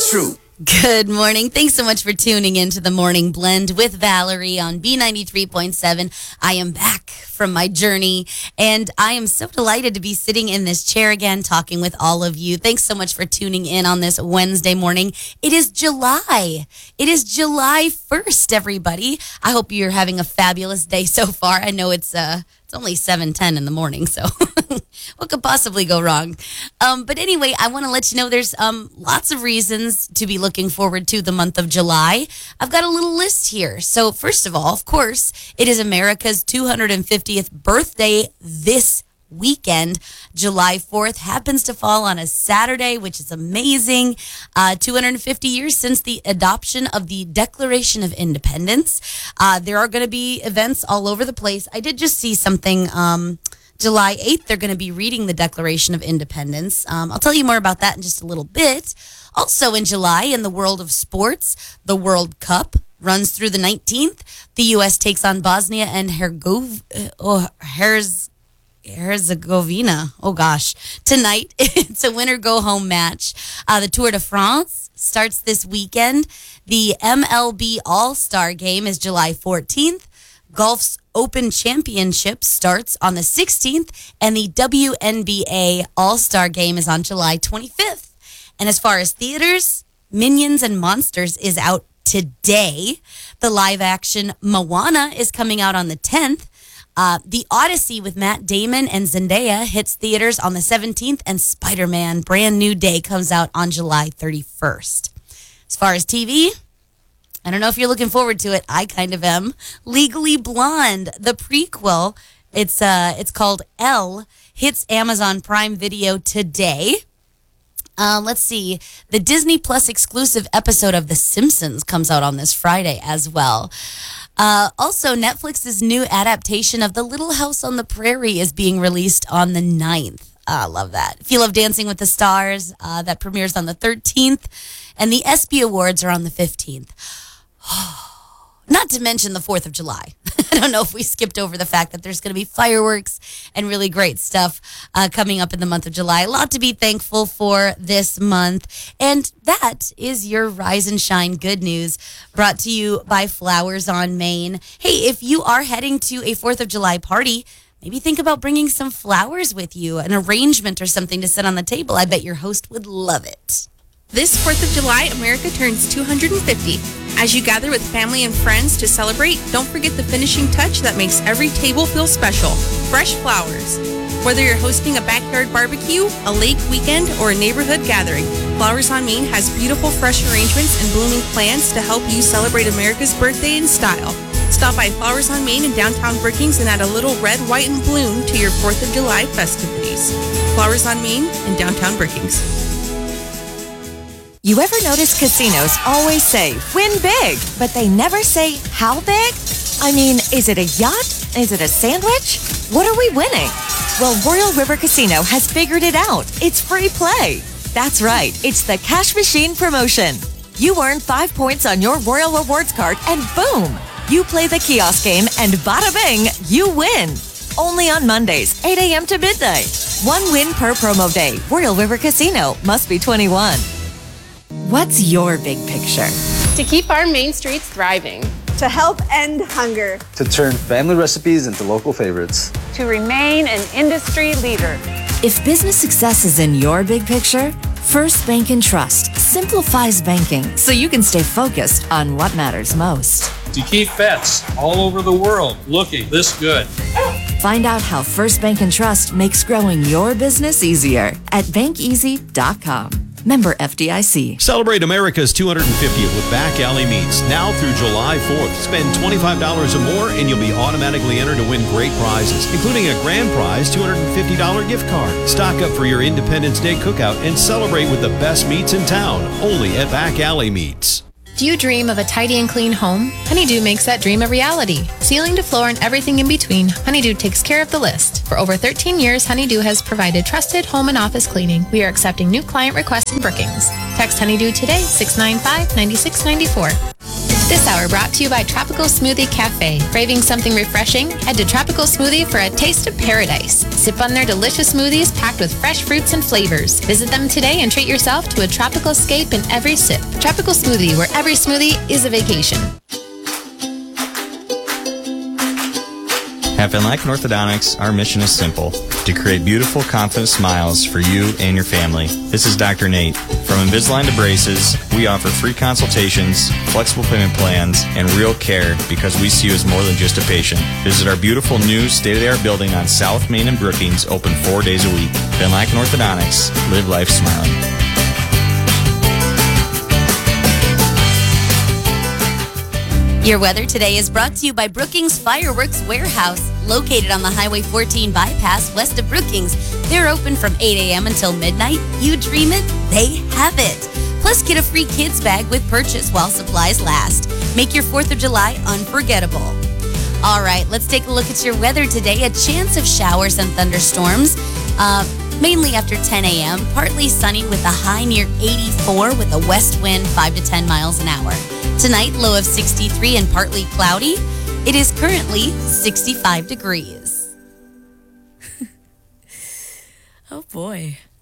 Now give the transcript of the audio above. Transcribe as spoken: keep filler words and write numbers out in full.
true. Good morning. Thanks so much for tuning in to the Morning Blend with Valerie on B ninety-three point seven. I am back from my journey, and I am so delighted to be sitting in this chair again talking with all of you. Thanks so much for tuning in on this Wednesday morning. It is July. It is July first, everybody. I hope you're having a fabulous day so far. I know it's uh it's only seven ten in the morning, so what could possibly go wrong? Um, but anyway, I want to let you know there's um, lots of reasons to be looking forward to the month of July. I've got a little list here. So first of all, of course, it is America's two hundred fiftieth birthday this weekend. July fourth happens to fall on a Saturday, which is amazing. Uh, two hundred fifty years since the adoption of the Declaration of Independence. Uh, there are going to be events all over the place. I did just see something. Um, July eighth, they're going to be reading the Declaration of Independence. Um, I'll tell you more about that in just a little bit. Also in July, in the world of sports, the World Cup runs through the nineteenth. The U S takes on Bosnia and Hergov- oh, Herz- Herzegovina. Oh, gosh. Tonight, it's a winner-go-home match. Uh, the Tour de France starts this weekend. The M L B All-Star Game is July fourteenth. Golf's Open Championship starts on the sixteenth, and the W N B A All-Star Game is on July twenty-fifth. And as far as theaters, Minions and Monsters is out today. The live-action Moana is coming out on the tenth. Uh, the Odyssey with Matt Damon and Zendaya hits theaters on the seventeenth, and Spider-Man Brand New Day comes out on July thirty-first. As far as T V, I don't know if you're looking forward to it. I kind of am. Legally Blonde, the prequel. It's uh, it's called Elle. Hits Amazon Prime Video today. Uh, let's see. The Disney Plus exclusive episode of The Simpsons comes out on this Friday as well. Uh, also, Netflix's new adaptation of The Little House on the Prairie is being released on the ninth. I uh, love that. If you love Dancing with the Stars, uh, that premieres on the thirteenth. And the ESPY Awards are on the fifteenth. Not to mention the fourth of July. I don't know if we skipped over the fact that there's going to be fireworks and really great stuff uh, coming up in the month of July. A lot to be thankful for this month. And that is your Rise and Shine good news, brought to you by Flowers on Main. Hey, if you are heading to a fourth of July party, maybe think about bringing some flowers with you, an arrangement or something to sit on the table. I bet your host would love it. This fourth of July, America turns two hundred fifty. As you gather with family and friends to celebrate, don't forget the finishing touch that makes every table feel special: fresh flowers. Whether you're hosting a backyard barbecue, a lake weekend, or a neighborhood gathering, Flowers on Main has beautiful fresh arrangements and blooming plants to help you celebrate America's birthday in style. Stop by Flowers on Main in downtown Brookings and add a little red, white, and bloom to your fourth of July festivities. Flowers on Main in downtown Brookings. You ever notice casinos always say, win big, but they never say, how big? I mean, is it a yacht? Is it a sandwich? What are we winning? Well, Royal River Casino has figured it out. It's free play. That's right. It's the Cash Machine promotion. You earn five points on your Royal Rewards card, and boom! You play the kiosk game, and bada bing, you win. Only on Mondays, eight a.m. to midnight. One win per promo day. Royal River Casino. Must be twenty-one. What's your big picture? To keep our main streets thriving. To help end hunger. To turn family recipes into local favorites. To remain an industry leader. If business success is in your big picture, First Bank and Trust simplifies banking so you can stay focused on what matters most. To keep pets all over the world looking this good. Find out how First Bank and Trust makes growing your business easier at bank easy dot com. Member F D I C. Celebrate America's two hundred fiftieth with Back Alley Meats. Now through July fourth. Spend twenty-five dollars or more and you'll be automatically entered to win great prizes, including a grand prize two hundred fifty dollars gift card. Stock up for your Independence Day cookout and celebrate with the best meats in town. Only at Back Alley Meats. Do you dream of a tidy and clean home? Honeydew makes that dream a reality. Ceiling to floor and everything in between, Honeydew takes care of the list. For over thirteen years, Honeydew has provided trusted home and office cleaning. We are accepting new client requests in Brookings. Text Honeydew today, six nine five, nine six nine four. This hour brought to you by Tropical Smoothie Cafe. Craving something refreshing? Head to Tropical Smoothie for a taste of paradise. Sip on their delicious smoothies packed with fresh fruits and flavors. Visit them today and treat yourself to a tropical escape in every sip. Tropical Smoothie, where every smoothie is a vacation. At Van Lycken Orthodontics, our mission is simple: to create beautiful, confident smiles for you and your family. This is Doctor Nate. From Invisalign to braces, we offer free consultations, flexible payment plans, and real care because we see you as more than just a patient. Visit our beautiful new state-of-the-art building on South Main and Brookings, open four days a week. Van Lycken Orthodontics. Live life smiling. Your weather today is brought to you by Brookings Fireworks Warehouse, located on the Highway fourteen bypass west of Brookings. They're open from eight a.m. until midnight. You dream it, they have it. Plus, get a free kids bag with purchase while supplies last. Make your fourth of July unforgettable. All right, let's take a look at your weather today. A chance of showers and thunderstorms, uh, mainly after ten a.m. Partly sunny with a high near eighty-four with a west wind five to ten miles an hour. Tonight, low of sixty-three and partly cloudy. It is currently sixty-five degrees. Oh boy.